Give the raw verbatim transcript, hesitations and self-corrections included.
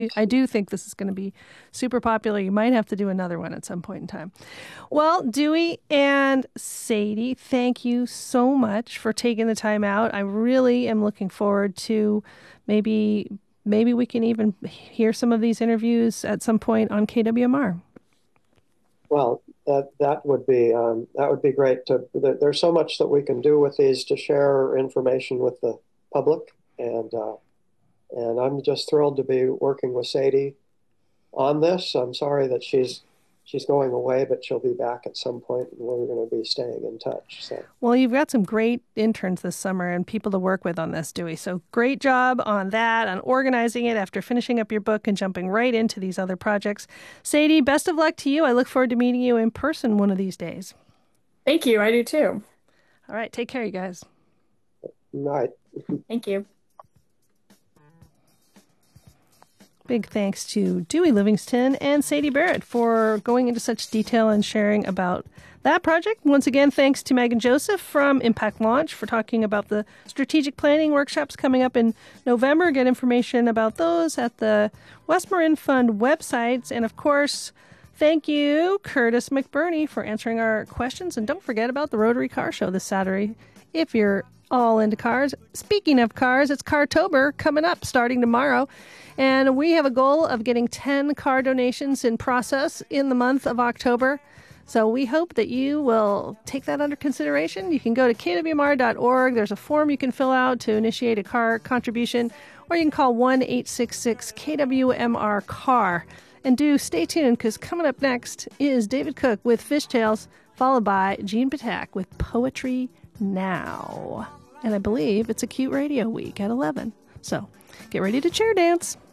I do think this is going to be super popular. You might have to do another one at some point in time. Well, Dewey and Sadie, thank you so much for taking the time out. I really am looking forward to maybe maybe we can even hear some of these interviews at some point on K W M R. Well, that that would be um, that would be great. To there, there's so much that we can do with these to share information with the public, and uh, and I'm just thrilled to be working with Sadie on this. I'm sorry that she's she's going away, but she'll be back at some point, and we're going to be staying in touch. So, well, you've got some great interns this summer and people to work with on this, Dewey. So great job on that, on organizing it after finishing up your book and jumping right into these other projects. Sadie, best of luck to you. I look forward to meeting you in person one of these days. Thank you. I do too. All right. Take care, you guys. night. Thank you. Big thanks to Dewey Livingston and Sadie Barrett for going into such detail and sharing about that project. Once again, thanks to Megan Joseph from Impact Launch for talking about the strategic planning workshops coming up in November. Get information about those at the West Marin Fund websites. And of course, thank you, Curtis McBurney, for answering our questions. And don't forget about the Rotary Car Show this Saturday if you're all into cars. Speaking of cars, it's Cartober coming up starting tomorrow. And we have a goal of getting ten car donations in process in the month of October. So we hope that you will take that under consideration. You can go to K W M R dot org. There's a form you can fill out to initiate a car contribution, or you can call one eight six six K W M R car. And do stay tuned, because coming up next is David Cook with Fishtails, followed by Gene Patak with Poetry Now. And I believe it's a Cute Radio Week at eleven. So get ready to chair dance.